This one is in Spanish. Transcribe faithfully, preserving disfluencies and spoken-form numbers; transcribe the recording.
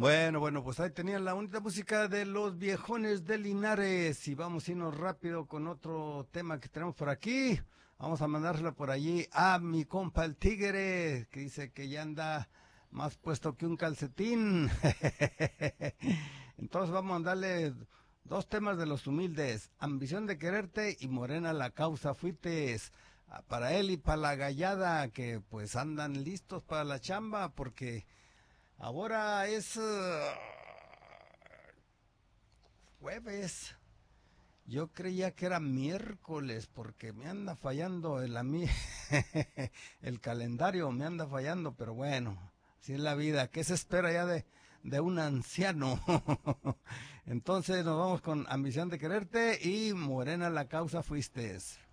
Bueno, bueno, pues ahí tenían la bonita música de los viejones de Linares y vamos a irnos rápido con otro tema que tenemos por aquí. Vamos a mandárselo por allí a mi compa el Tigre, que dice que ya anda más puesto que un calcetín. Entonces vamos a mandarle dos temas de los humildes, Ambición de quererte y Morena la causa fuites. Ah, para él y para la gallada que pues andan listos para la chamba porque ahora es uh, jueves. Yo creía que era miércoles porque me anda fallando el, ami- el calendario, me anda fallando, pero bueno, así es la vida. ¿Qué se espera ya de, de un anciano? Entonces nos vamos con Ambición de quererte y Morena la causa fuiste.